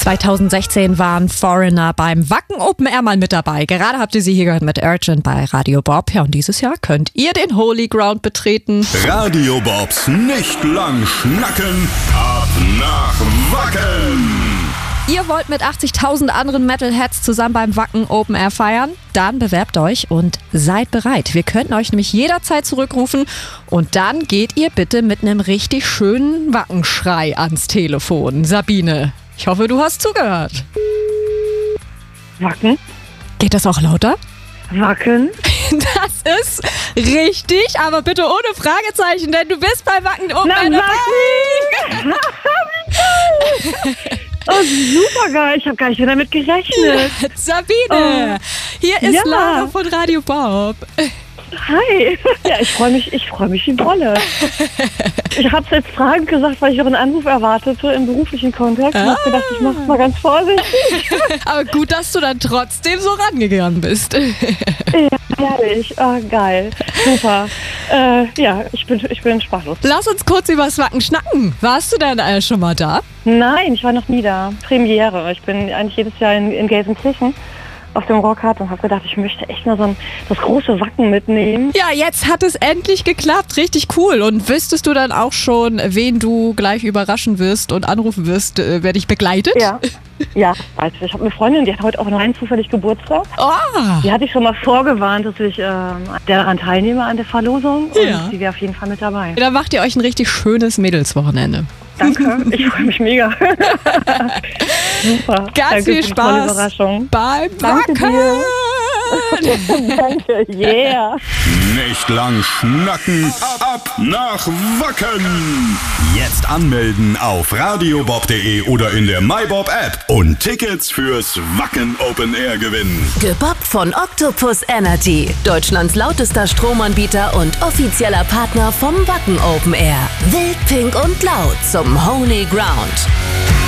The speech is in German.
2016 waren Foreigner beim Wacken Open Air mal mit dabei. Gerade habt ihr sie hier gehört mit Urgent bei Radio Bob. Ja, und dieses Jahr könnt ihr den Holy Ground betreten. Radio Bobs nicht lang schnacken, ab nach Wacken. Ihr wollt mit 80.000 anderen Metalheads zusammen beim Wacken Open Air feiern? Dann bewerbt euch und seid bereit. Wir könnten euch nämlich jederzeit zurückrufen und dann geht ihr bitte mit einem richtig schönen Wackenschrei ans Telefon. Sabine, ich hoffe, du hast zugehört. Wacken? Geht das auch lauter? Wacken? Das ist richtig, aber bitte ohne Fragezeichen, denn du bist bei Wacken Open Air dabei. Oh, super geil. Ich habe gar nicht damit gerechnet. Sabine, hier ist Lara von Radio Bob. Hi. Ja, ich freue mich wie Bolle. Ich habe es jetzt fragend gesagt, weil ich euren Anruf erwartete im beruflichen Kontext. Und habe gedacht, ich mache es mal ganz vorsichtig. Aber gut, dass du dann trotzdem so rangegangen bist. Ja, herrlich. Oh, geil. Super. Ja, ich bin sprachlos. Lass uns kurz über das Wacken schnacken. Warst du denn schon mal da? Nein, ich war noch nie da. Premiere. Ich bin eigentlich jedes Jahr in Gelsenkirchen auf dem Rockhard und habe gedacht, ich möchte echt mal das große Wacken mitnehmen. Ja, jetzt hat es endlich geklappt. Richtig cool. Und wüsstest du dann auch schon, wen du gleich überraschen wirst und anrufen wirst, wer dich begleitet? Ja, weiß ich. Ich habe eine Freundin, die hat heute auch rein zufällig Geburtstag. Oh. Die hatte ich schon mal vorgewarnt, dass ich daran teilnehme an der Verlosung. Und die wäre auf jeden Fall mit dabei. Dann macht ihr euch ein richtig schönes Mädelswochenende. Danke, ich freue mich mega. Super. Ganz viel Spaß beim Wacken. Danke, yeah. Nicht lang schnacken, ab nach Wacken. Jetzt anmelden auf radiobob.de oder in der MyBob App und Tickets fürs Wacken Open Air gewinnen. Gebobbt von Octopus Energy, Deutschlands lautester Stromanbieter und offizieller Partner vom Wacken Open Air. Wild, pink und laut zum Holy Ground.